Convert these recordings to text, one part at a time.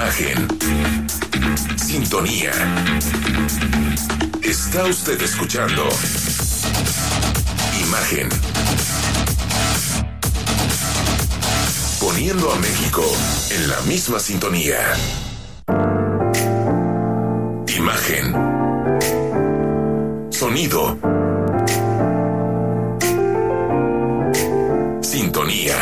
Imagen. Sintonía. Está usted escuchando Imagen. Poniendo a México en la misma sintonía. Imagen. Sonido. Sintonía.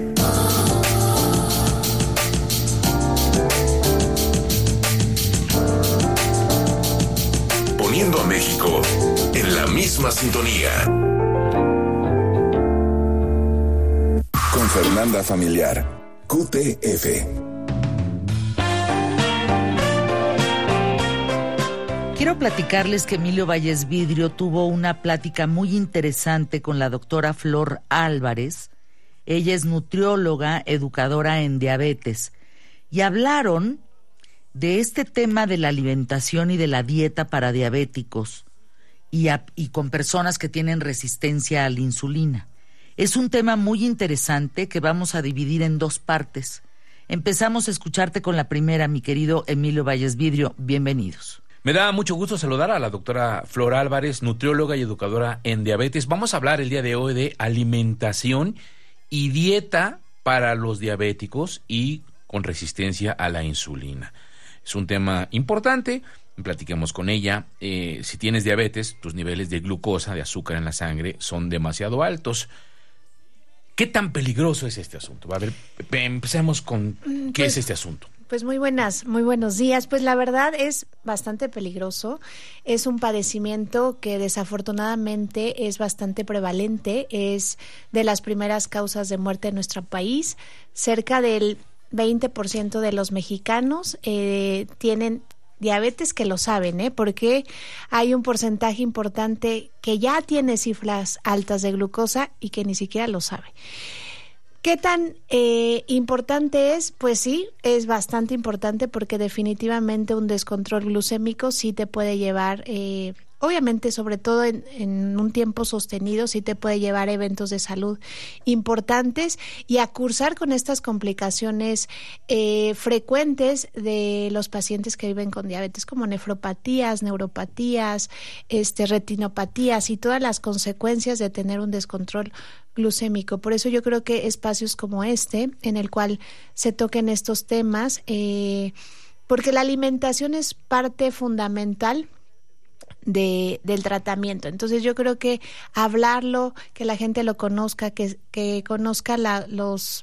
Poniendo a México en la misma sintonía. Con Fernanda Familiar, QTF. Quiero platicarles que Emilio Valles Vidrio tuvo una plática muy interesante con la doctora Flor Álvarez. Ella es nutrióloga, educadora en diabetes. Y hablaron de este tema de la alimentación y de la dieta para diabéticos y con personas que tienen resistencia a la insulina. Es un tema muy interesante que vamos a dividir en dos partes. Empezamos a escucharte con la primera, mi querido Emilio Valles Vidrio. Bienvenidos. Me da mucho gusto saludar a la doctora Flor Álvarez, nutrióloga y educadora en diabetes. Vamos a hablar el día de hoy de alimentación y dieta para los diabéticos y con resistencia a la insulina. Es un tema importante, platiquemos con ella. Si tienes diabetes, tus niveles de glucosa, de azúcar en la sangre, son demasiado altos. ¿Qué tan peligroso es este asunto? A ver, empecemos con ¿qué es este asunto? Pues muy buenos días. Pues la verdad es bastante peligroso. Es un padecimiento que desafortunadamente es bastante prevalente. Es de las primeras causas de muerte en nuestro país. Cerca del 20% de los mexicanos tienen diabetes, que lo saben, porque hay un porcentaje importante que ya tiene cifras altas de glucosa y que ni siquiera lo sabe. ¿Qué tan importante es? Pues sí, es bastante importante porque definitivamente un descontrol glucémico sí te puede llevar, obviamente sobre todo en un tiempo sostenido, sí te puede llevar a eventos de salud importantes y a cursar con estas complicaciones frecuentes de los pacientes que viven con diabetes, como nefropatías, neuropatías, retinopatías y todas las consecuencias de tener un descontrol glucémico. Por eso yo creo que espacios como este, en el cual se toquen estos temas, porque la alimentación es parte fundamental del tratamiento. Entonces yo creo que hablarlo, que la gente lo conozca, que conozca los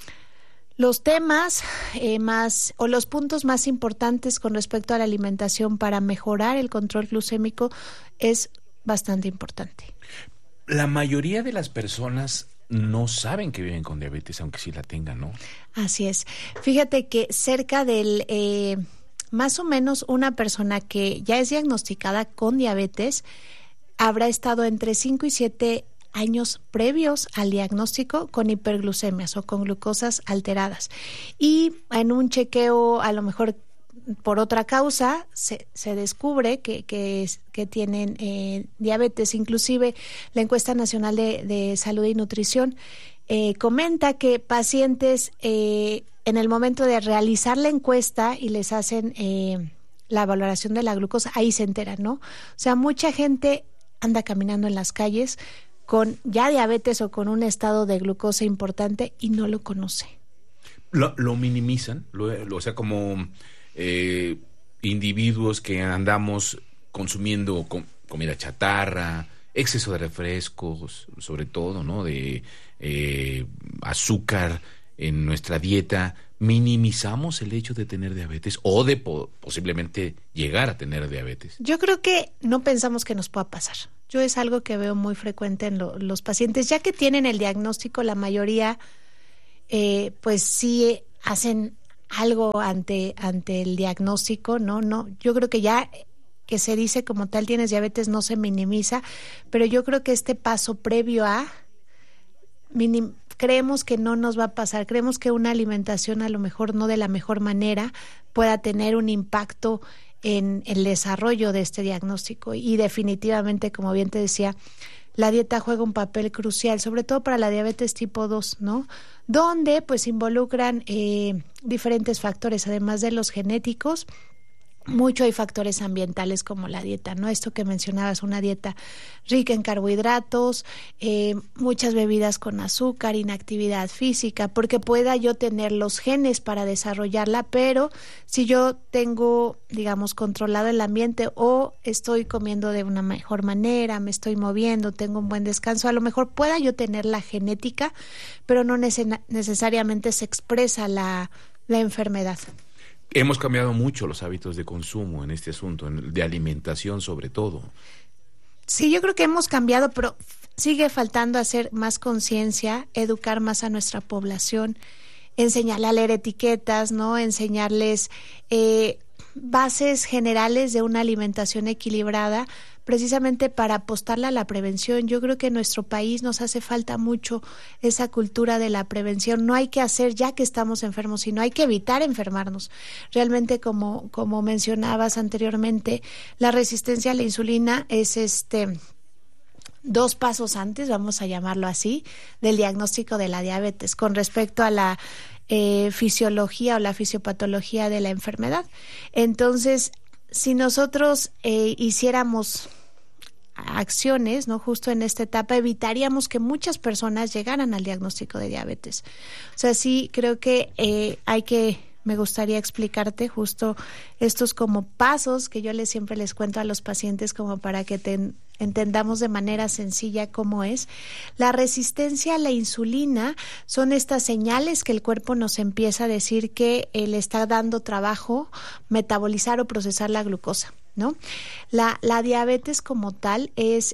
temas más o los puntos más importantes con respecto a la alimentación para mejorar el control glucémico es bastante importante. La mayoría de las personas no saben que viven con diabetes, aunque sí la tengan, ¿no? Así es. Fíjate que cerca del más o menos una persona que ya es diagnosticada con diabetes habrá estado entre 5 y 7 años previos al diagnóstico con hiperglucemias o con glucosas alteradas. Y en un chequeo, a lo mejor por otra causa, se descubre que tienen diabetes. Inclusive la Encuesta Nacional de Salud y Nutrición comenta que pacientes en el momento de realizar la encuesta y les hacen la valoración de la glucosa, ahí se enteran, ¿no? O sea, mucha gente anda caminando en las calles con ya diabetes o con un estado de glucosa importante y no lo conoce. Lo minimizan, o sea, como individuos que andamos consumiendo comida chatarra, exceso de refrescos, sobre todo, ¿no? De azúcar en nuestra dieta, minimizamos el hecho de tener diabetes o de posiblemente llegar a tener diabetes. Yo creo que no pensamos que nos pueda pasar. Yo es algo que veo muy frecuente en los pacientes, ya que tienen el diagnóstico, la mayoría pues sí hacen algo ante el diagnóstico, no, yo creo que ya que se dice como tal tienes diabetes no se minimiza, pero yo creo que este paso previo a creemos que no nos va a pasar, creemos que una alimentación a lo mejor no de la mejor manera pueda tener un impacto en el desarrollo de este diagnóstico. Y definitivamente, como bien te decía, la dieta juega un papel crucial, sobre todo para la diabetes tipo 2, ¿no? Donde pues involucran diferentes factores, además de los genéticos. Mucho hay factores ambientales como la dieta, ¿no? Esto que mencionabas, una dieta rica en carbohidratos, muchas bebidas con azúcar, inactividad física, porque pueda yo tener los genes para desarrollarla, pero si yo tengo, digamos, controlado el ambiente o estoy comiendo de una mejor manera, me estoy moviendo, tengo un buen descanso, a lo mejor pueda yo tener la genética, pero no necesariamente se expresa la enfermedad. Hemos cambiado mucho los hábitos de consumo en este asunto, de alimentación sobre todo. Sí, yo creo que hemos cambiado, pero sigue faltando hacer más conciencia, educar más a nuestra población, enseñarle a leer etiquetas, ¿no? Enseñarles bases generales de una alimentación equilibrada, precisamente para apostarle a la prevención. Yo creo que en nuestro país nos hace falta mucho esa cultura de la prevención. No hay que hacer ya que estamos enfermos, sino hay que evitar enfermarnos. Realmente, como mencionabas anteriormente, la resistencia a la insulina es 2 pasos antes, vamos a llamarlo así, del diagnóstico de la diabetes con respecto a la fisiología o la fisiopatología de la enfermedad. Entonces, si nosotros hiciéramos acciones, ¿no? Justo en esta etapa, evitaríamos que muchas personas llegaran al diagnóstico de diabetes. O sea, sí creo que me gustaría explicarte justo estos como pasos que yo siempre les cuento a los pacientes como para que entendamos de manera sencilla cómo es. La resistencia a la insulina son estas señales que el cuerpo nos empieza a decir que le está dando trabajo metabolizar o procesar la glucosa, ¿no? La diabetes como tal es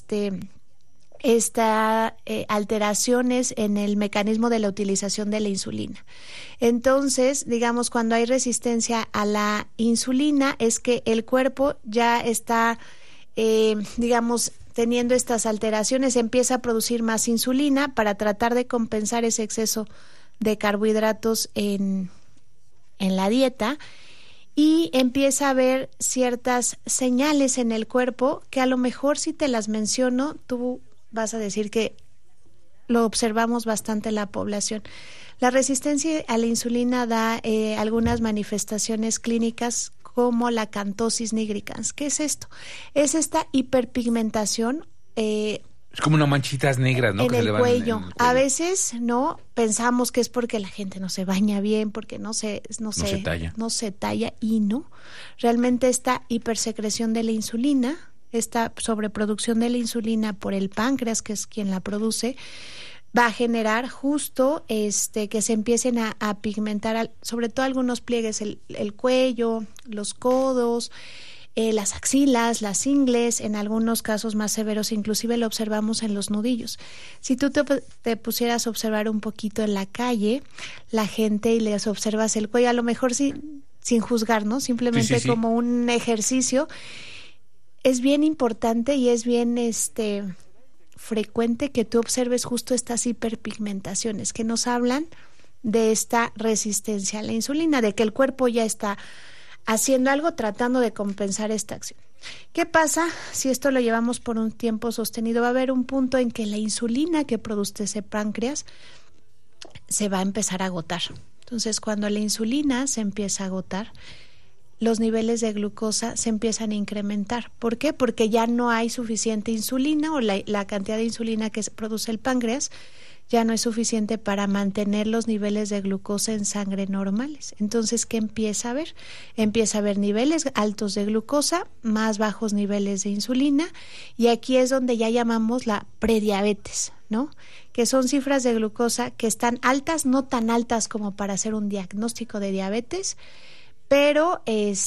alteraciones en el mecanismo de la utilización de la insulina. Entonces, digamos, cuando hay resistencia a la insulina es que el cuerpo ya está, digamos, teniendo estas alteraciones, empieza a producir más insulina para tratar de compensar ese exceso de carbohidratos en la dieta, y empieza a haber ciertas señales en el cuerpo que a lo mejor si te las menciono, tú vas a decir que lo observamos bastante en la población. La resistencia a la insulina da algunas manifestaciones clínicas como la acantosis nigricans. ¿Qué es esto? Es esta hiperpigmentación es como unas manchitas negras, ¿no? En el cuello. A veces no pensamos que es porque la gente no se baña bien, porque no se talla, y no. Realmente esta hipersecreción de la insulina, esta sobreproducción de la insulina por el páncreas, que es quien la produce, va a generar justo que se empiecen a pigmentar sobre todo algunos pliegues, el cuello, los codos, las axilas, las ingles, en algunos casos más severos, inclusive lo observamos en los nudillos. Si tú te pusieras a observar un poquito en la calle, la gente, y les observas el cuello, a lo mejor sin juzgar, ¿no? Simplemente sí. Como un ejercicio, es bien importante y es bien frecuente que tú observes justo estas hiperpigmentaciones que nos hablan de esta resistencia a la insulina, de que el cuerpo ya está haciendo algo tratando de compensar esta acción. ¿Qué pasa si esto lo llevamos por un tiempo sostenido? Va a haber un punto en que la insulina que produce ese páncreas se va a empezar a agotar. Entonces, cuando la insulina se empieza a agotar, los niveles de glucosa se empiezan a incrementar. ¿Por qué? Porque ya no hay suficiente insulina, o la cantidad de insulina que produce el páncreas ya no es suficiente para mantener los niveles de glucosa en sangre normales. Entonces, ¿qué empieza a haber? Empieza a haber niveles altos de glucosa, más bajos niveles de insulina, y aquí es donde ya llamamos la prediabetes, ¿no? Que son cifras de glucosa que están altas, no tan altas como para hacer un diagnóstico de diabetes, pero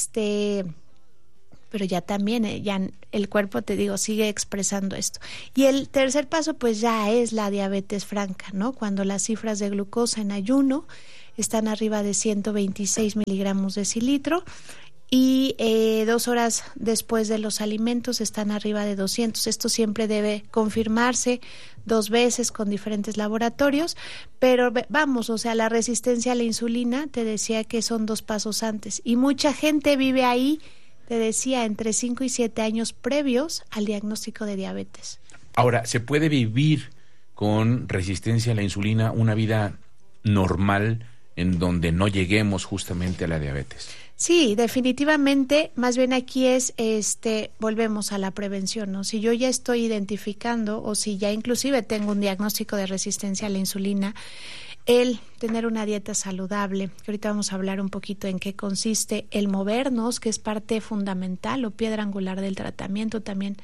pero ya también ya el cuerpo, te digo, sigue expresando esto. Y el tercer paso pues ya es la diabetes franca, ¿no? Cuando las cifras de glucosa en ayuno están arriba de 126 miligramos decilitro y 2 horas después de los alimentos están arriba de 200. Esto siempre debe confirmarse 2 veces con diferentes laboratorios, pero vamos, o sea, la resistencia a la insulina, te decía que son 2 pasos antes, y mucha gente vive ahí te decía, entre 5 y 7 años previos al diagnóstico de diabetes. Ahora, ¿se puede vivir con resistencia a la insulina una vida normal en donde no lleguemos justamente a la diabetes? Sí, definitivamente, más bien aquí es, volvemos a la prevención, ¿no? Si yo ya estoy identificando o si ya inclusive tengo un diagnóstico de resistencia a la insulina, el tener una dieta saludable, que ahorita vamos a hablar un poquito en qué consiste, el movernos, que es parte fundamental o piedra angular del tratamiento, también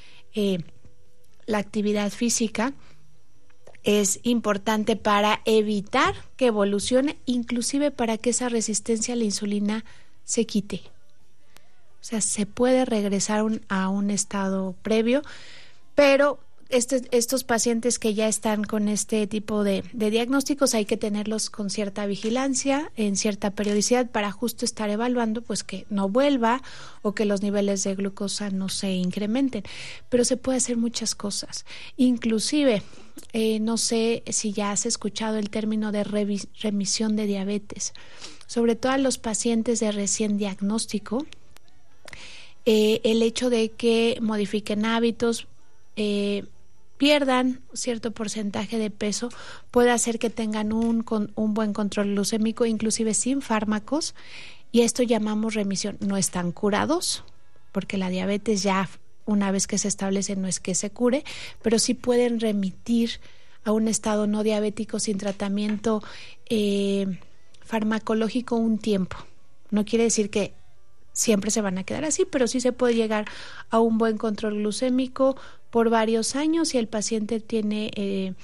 la actividad física, es importante para evitar que evolucione, inclusive para que esa resistencia a la insulina se quite. O sea, se puede regresar a un estado previo, pero estos pacientes que ya están con este tipo de diagnósticos hay que tenerlos con cierta vigilancia, en cierta periodicidad, para justo estar evaluando pues que no vuelva o que los niveles de glucosa no se incrementen. Pero se puede hacer muchas cosas, inclusive no sé si ya has escuchado el término de remisión de diabetes, sobre todo a los pacientes de recién diagnóstico. El hecho de que modifiquen hábitos, pierdan cierto porcentaje de peso, puede hacer que tengan un buen control glucémico, inclusive sin fármacos, y esto llamamos remisión. No están curados, porque la diabetes ya una vez que se establece no es que se cure, pero sí pueden remitir a un estado no diabético sin tratamiento farmacológico un tiempo. No quiere decir que siempre se van a quedar así, pero sí se puede llegar a un buen control glucémico por varios años y el paciente tiene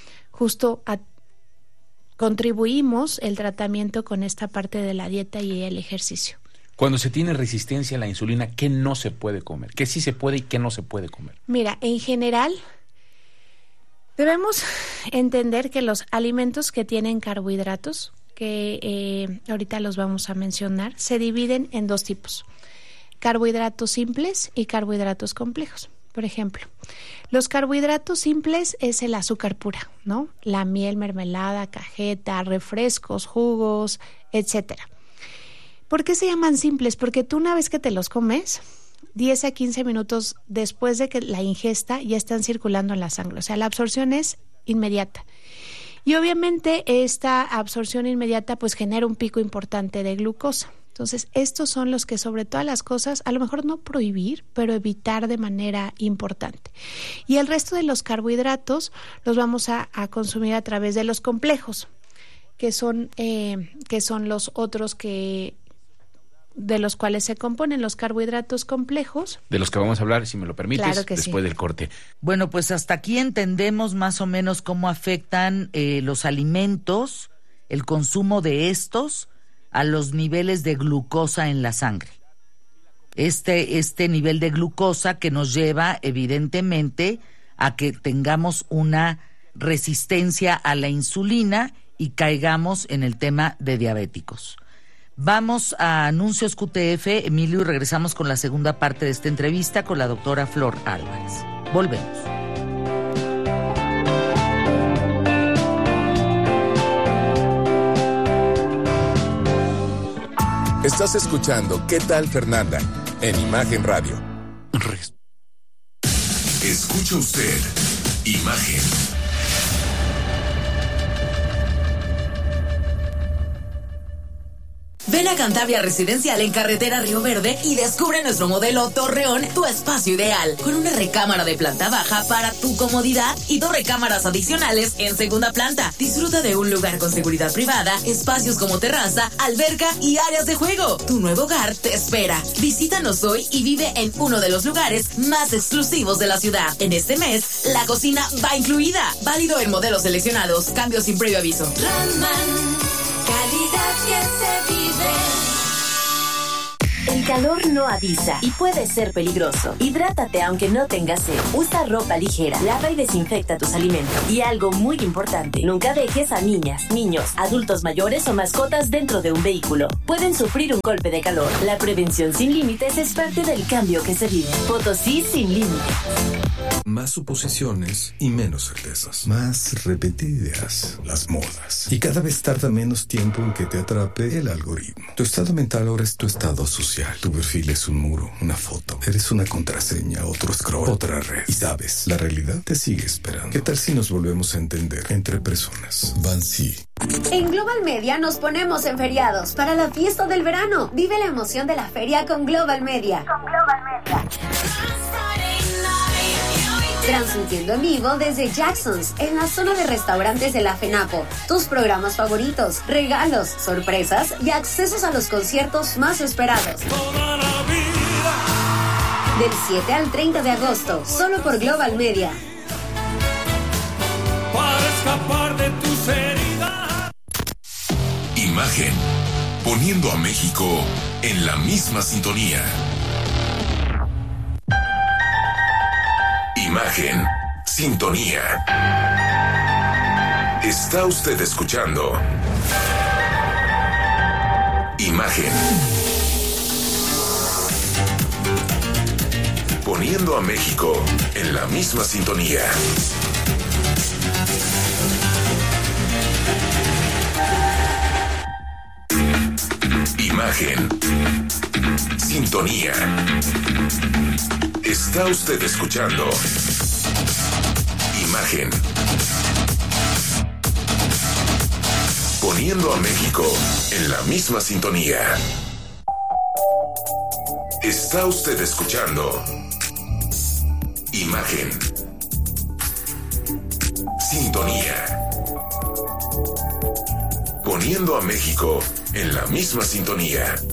contribuimos el tratamiento con esta parte de la dieta y el ejercicio. Cuando se tiene resistencia a la insulina, ¿qué no se puede comer? ¿Qué sí se puede y qué no se puede comer? Mira, en general debemos entender que los alimentos que tienen carbohidratos, que ahorita los vamos a mencionar, se dividen en dos tipos: carbohidratos simples y carbohidratos complejos. Por ejemplo, los carbohidratos simples es el azúcar pura, ¿no? La miel, mermelada, cajeta, refrescos, jugos, etcétera. ¿Por qué se llaman simples? Porque tú una vez que te los comes, 10 a 15 minutos después de que la ingesta ya están circulando en la sangre. O sea, la absorción es inmediata. Y obviamente esta absorción inmediata pues genera un pico importante de glucosa. Entonces, estos son los que sobre todas las cosas, a lo mejor no prohibir, pero evitar de manera importante. Y el resto de los carbohidratos los vamos a consumir a través de los complejos, que son los otros de los cuales se componen los carbohidratos complejos. De los que vamos a hablar, si me lo permites, claro que después sí. del corte. Bueno, pues hasta aquí entendemos más o menos cómo afectan los alimentos, el consumo de estos, a los niveles de glucosa en la sangre. Este nivel de glucosa que nos lleva, evidentemente, a que tengamos una resistencia a la insulina y caigamos en el tema de diabéticos. Vamos a anuncios QTF, Emilio, y regresamos con la segunda parte de esta entrevista con la doctora Flor Álvarez. Volvemos. Estás escuchando ¿Qué tal, Fernanda? En Imagen Radio. Escucha usted Imagen. Ven a Cantabria Residencial en carretera Río Verde y descubre nuestro modelo Torreón, tu espacio ideal, con una recámara de planta baja para tu comodidad y 2 recámaras adicionales en segunda planta. Disfruta de un lugar con seguridad privada, espacios como terraza, alberca y áreas de juego. Tu nuevo hogar te espera. Visítanos hoy y vive en uno de los lugares más exclusivos de la ciudad. En este mes, la cocina va incluida. Válido en modelos seleccionados. Cambio sin previo aviso. Roman, calidad que se vive. El calor no avisa y puede ser peligroso. Hidrátate aunque no tengas sed. Usa ropa ligera, lava y desinfecta tus alimentos. Y algo muy importante, nunca dejes a niñas, niños, adultos mayores o mascotas dentro de un vehículo. Pueden sufrir un golpe de calor. La prevención sin límites es parte del cambio que se vive. Potosí sin límites. Más suposiciones y menos certezas. Más repetidas las modas. Y cada vez tarda menos tiempo en que te atrape el algoritmo. Tu estado mental ahora es tu estado social. Tu perfil es un muro, una foto. Eres una contraseña, otro scroll, otra red. Y sabes, la realidad te sigue esperando. ¿Qué tal si nos volvemos a entender entre personas? Bansi. En Global Media nos ponemos en feriados para la fiesta del verano. Vive la emoción de la feria con Global Media. Transmitiendo en vivo desde Jackson's, en la zona de restaurantes de la FENAPO. Tus programas favoritos, regalos, sorpresas y accesos a los conciertos más esperados. Del 7 al 30 de agosto, solo por Global Media. Para escapar de tus heridas. Imagen, poniendo a México en la misma sintonía. Imagen, sintonía. Está usted escuchando Imagen, poniendo a México en la misma sintonía. Imagen, sintonía. Está usted escuchando Imagen, poniendo a México en la misma sintonía. Está usted escuchando Imagen, sintonía. Poniendo a México en la misma sintonía.